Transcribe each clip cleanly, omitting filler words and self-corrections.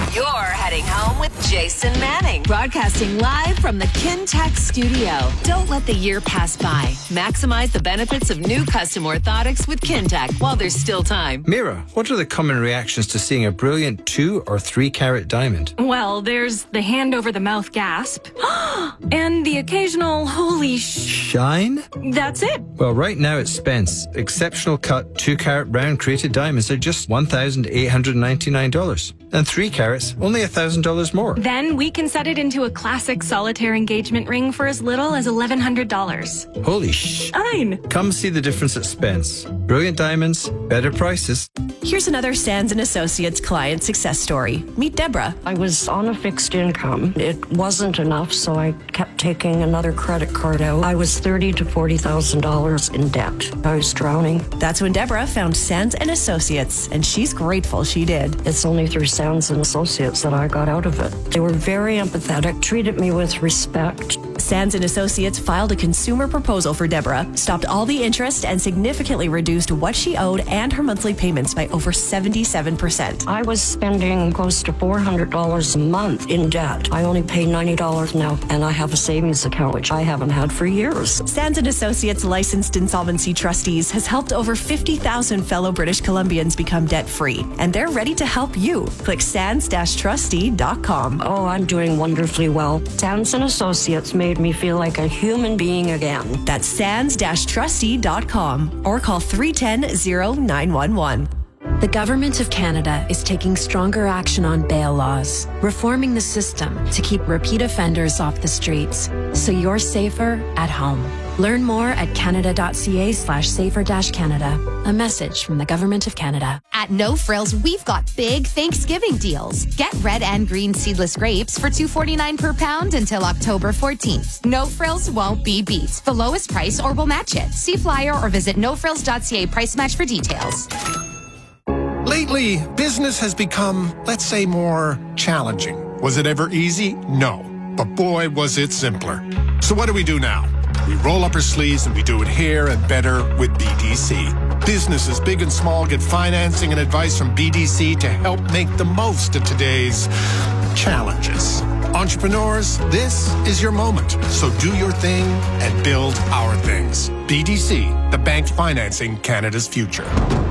You're heading home with Jason Manning. Broadcasting live from the Kintec studio. Don't let the year pass by. Maximize the benefits of new custom orthotics with Kintec while there's still time. Mira, what are the common reactions to seeing a brilliant 2 or 3 carat diamond? Well, there's the hand over the mouth gasp and the occasional holy shine. That's it. Well, right now at Spence, exceptional cut 2 carat round created diamonds are just $1,899. And 3 carats, only $1,000 more. Then we can set it into a classic solitaire engagement ring for as little as $1,100. Holy sh! Fine. Come see the difference at Spence. Brilliant diamonds, better prices. Here's another Sands & Associates client success story. Meet Deborah. I was on a fixed income. It wasn't enough, so I kept taking another credit card out. I was $30,000 to $40,000 in debt. I was drowning. That's when Deborah found Sands & Associates, and she's grateful she did. It's only through Sands & Associates that I got out of it. They were very empathetic, treated me with respect. Sands & Associates filed a consumer proposal for Deborah, stopped all the interest, and significantly reduced what she owed and her monthly payments by over 77%. I was spending close to $400 a month in debt. I only pay $90 now, and I have a savings account, which I haven't had for years. Sands & Associates licensed insolvency trustees has helped over 50,000 fellow British Columbians become debt-free, and they're ready to help you. Click sands-trustee.com. Oh, I'm doing wonderfully well. Sands & Associates made me feel like a human being again. That's sands-trustee.com or call 310-0911. The Government of Canada is taking stronger action on bail laws, reforming the system to keep repeat offenders off the streets, so you're safer at home. Learn more at canada.ca/safer-canada. A message from the Government of Canada. At No Frills, we've got big Thanksgiving deals. Get red and green seedless grapes for $2.49 per pound until October 14th. No Frills won't be beat. The lowest price or we'll match it. See flyer or visit nofrills.ca price match for details. Lately, business has become, let's say, more challenging. Was it ever easy? No. But boy, was it simpler. So what do we do now? We roll up our sleeves and we do it here and better with BDC. Businesses big and small get financing and advice from BDC to help make the most of today's challenges. Entrepreneurs, this is your moment. So do your thing and build our things. BDC, the bank financing Canada's future.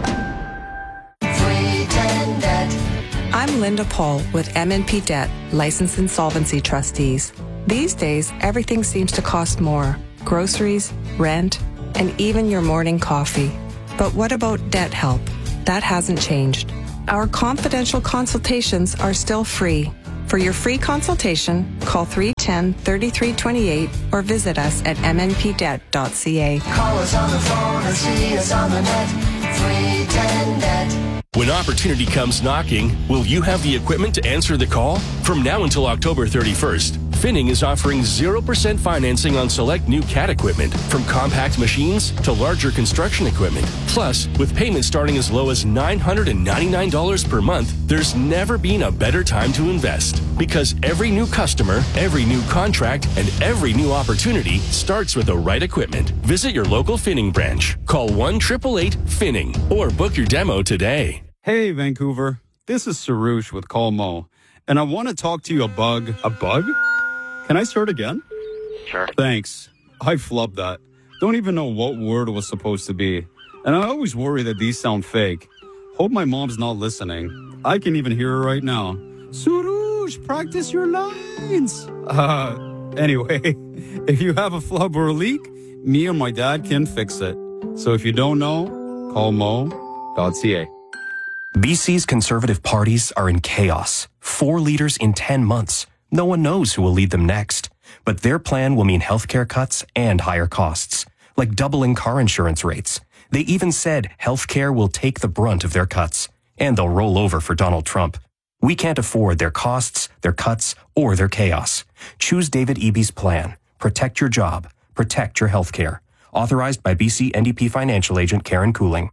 I'm Linda Paul with M&P Debt, licensed insolvency trustees. These days, everything seems to cost more. Groceries, rent, and even your morning coffee. But what about debt help? That hasn't changed. Our confidential consultations are still free. For your free consultation, call 310-3328 or visit us at mnpdebt.ca. Call us on the phone or see us on the net. 310-DEBT. When opportunity comes knocking, will you have the equipment to answer the call? From now until October 31st, Finning is offering 0% financing on select new CAT equipment, from compact machines to larger construction equipment. Plus, with payments starting as low as $999 per month, there's never been a better time to invest. Because every new customer, every new contract, and every new opportunity starts with the right equipment. Visit your local Finning branch. Call 1-888-FINNING or book your demo today. Hey, Vancouver. This is Sarush with Colmo, and I want to talk to you a bug. A bug? Can I start again? Sure. Thanks. I flubbed that. Don't even know what word it was supposed to be. And I always worry that these sound fake. Hope my mom's not listening. I can even hear her right now. Surush, practice your lines. Anyway, if you have a flub or a leak, me or my dad can fix it. So if you don't know, call mo.ca. BC's Conservative parties are in chaos. 4 leaders in 10 months. No one knows who will lead them next. But their plan will mean healthcare cuts and higher costs, like doubling car insurance rates. They even said healthcare will take the brunt of their cuts, and they'll roll over for Donald Trump. We can't afford their costs, their cuts, or their chaos. Choose David Eby's plan. Protect your job. Protect your healthcare. Authorized by BC NDP financial agent Karen Cooling.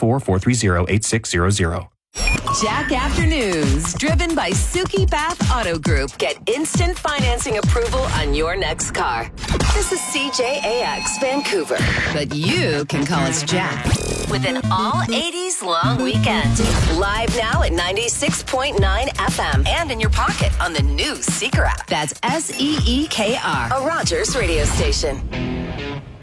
604-430-8600. Jack Afternoons, driven by Suki Bath Auto Group. Get instant financing approval on your next car. This is CJAX Vancouver, but you can call us Jack. With an all 80s long weekend. Live now at 96.9 FM and and in your pocket on the new Seeker app. That's Seekr, a Rogers radio station.